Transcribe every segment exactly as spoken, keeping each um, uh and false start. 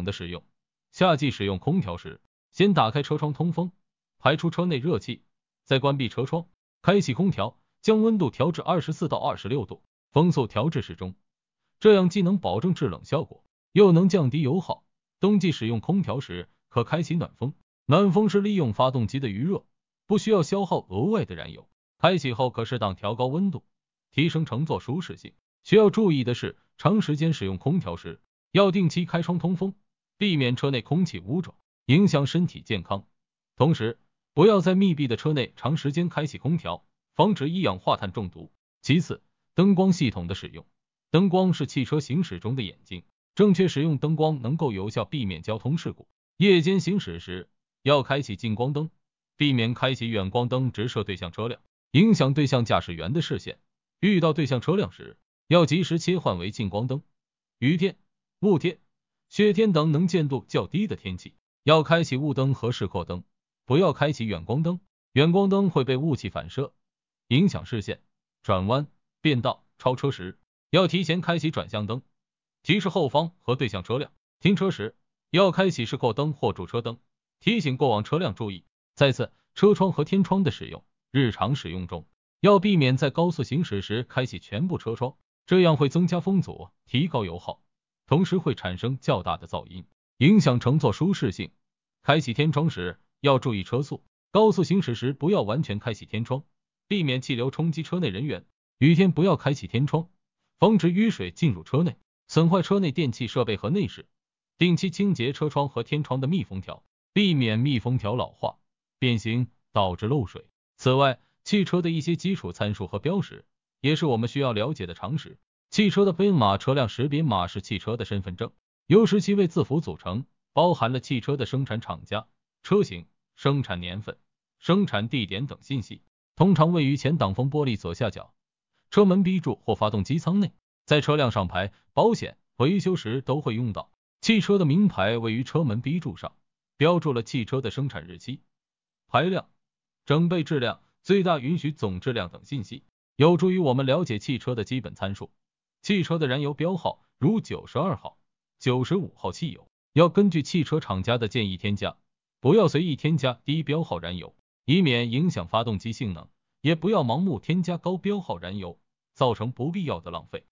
的使用。夏季使用空调时，先打开车窗通风，排出车内热气，再关闭车窗，开启空调，将温度调至二十四到二十六度，风速调至适中。这样既能保证制冷效果，又能降低油耗。冬季使用空调时，可开启暖风。暖风是利用发动机的余热，不需要消耗额外的燃油。开启后可适当调高温度，提升乘坐舒适性。需要注意的是，长时间使用空调时，要定期开窗通风，避免车内空气污浊，影响身体健康。同时，不要在密闭的车内长时间开启空调，防止一氧化碳中毒。其次，灯光系统的使用。灯光是汽车行驶中的眼睛，正确使用灯光能够有效避免交通事故。夜间行驶时，要开启近光灯，避免开启远光灯直射对向车辆，影响对向驾驶员的视线。遇到对向车辆时，要及时切换为近光灯。雨天、雾天、雪天等能见度较低的天气，要开启雾灯和示廓灯，不要开启远光灯。远光灯会被雾气反射，影响视线。转弯、变道、超车时，要提前开启转向灯，提示后方和对向车辆。停车时，要开启示廓灯或驻车灯，提醒过往车辆注意。再次，车窗和天窗的使用。日常使用中，要避免在高速行驶时开启全部车窗，这样会增加风阻，提高油耗，同时会产生较大的噪音，影响乘坐舒适性。开启天窗时，要注意车速。高速行驶时不要完全开启天窗，避免气流冲击车内人员。雨天不要开启天窗，防止雨水进入车内，损坏车内电气设备和内饰。定期清洁车窗和天窗的密封条，避免密封条老化、变形导致漏水。此外，汽车的一些基础参数和标识也是我们需要了解的常识。汽车的编码车辆识别码是汽车的身份证，有时其为字符组成，包含了汽车的生产厂家、车型、生产年份、生产地点等信息，通常位于前挡风玻璃左下角、车门 B 柱或发动机舱内。在车辆上牌、保险、维修时都会用到。汽车的名牌位于车门 B 柱上，标注了汽车的生产日期、排量、整备质量、最大允许总质量等信息，有助于我们了解汽车的基本参数。汽车的燃油标号，如九十二号、九十五号汽油，要根据汽车厂家的建议添加，不要随意添加低标号燃油，以免影响发动机性能，也不要盲目添加高标号燃油，造成不必要的浪费。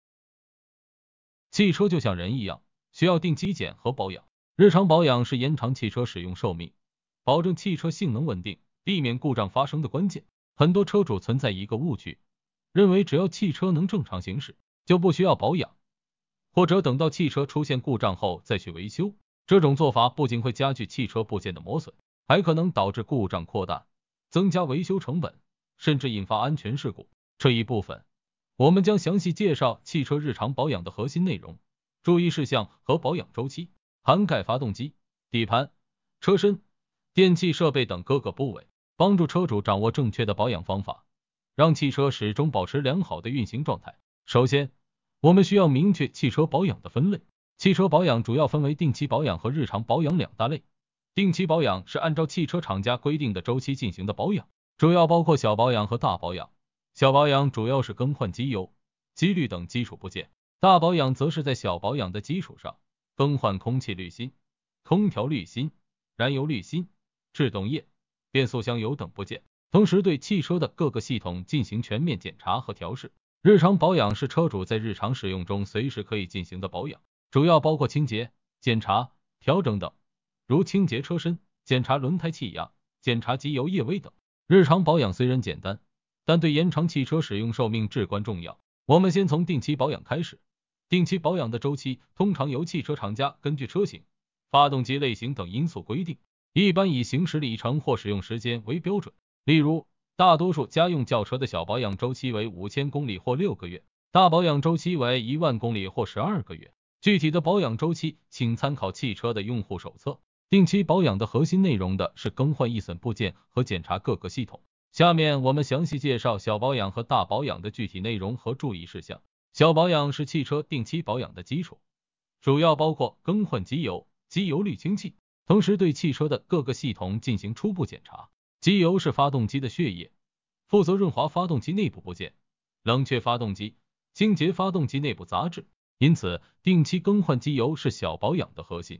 汽车就像人一样，需要定期检和保养。日常保养是延长汽车使用寿命，保证汽车性能稳定，避免故障发生的关键。很多车主存在一个误区，认为只要汽车能正常行驶，就不需要保养，或者等到汽车出现故障后再去维修。这种做法不仅会加剧汽车部件的磨损，还可能导致故障扩大，增加维修成本，甚至引发安全事故。这一部分我们将详细介绍汽车日常保养的核心内容、注意事项和保养周期，涵盖发动机、底盘、车身、电气设备等各个部位，帮助车主掌握正确的保养方法，让汽车始终保持良好的运行状态。首先，我们需要明确汽车保养的分类。汽车保养主要分为定期保养和日常保养两大类。定期保养是按照汽车厂家规定的周期进行的保养，主要包括小保养和大保养。小保养主要是更换机油、机滤等基础部件，大保养则是在小保养的基础上更换空气滤芯、空调滤芯、燃油滤芯、制动液、变速箱油等部件，同时对汽车的各个系统进行全面检查和调试。日常保养是车主在日常使用中随时可以进行的保养，主要包括清洁、检查、调整等，如清洁车身、检查轮胎气压、检查机油液位等。日常保养虽然简单，但对延长汽车使用寿命至关重要。我们先从定期保养开始。定期保养的周期通常由汽车厂家根据车型、发动机类型等因素规定，一般以行驶里程或使用时间为标准。例如，大多数家用轿车的小保养周期为五千公里或六个月，大保养周期为一万公里或十二个月。具体的保养周期请参考汽车的用户手册。定期保养的核心内容的是更换易损部件和检查各个系统。下面我们详细介绍小保养和大保养的具体内容和注意事项。小保养是汽车定期保养的基础，主要包括更换机油、机油滤清器，同时对汽车的各个系统进行初步检查。机油是发动机的血液，负责润滑发动机内部部件，冷却发动机，清洁发动机内部杂质，因此定期更换机油是小保养的核心。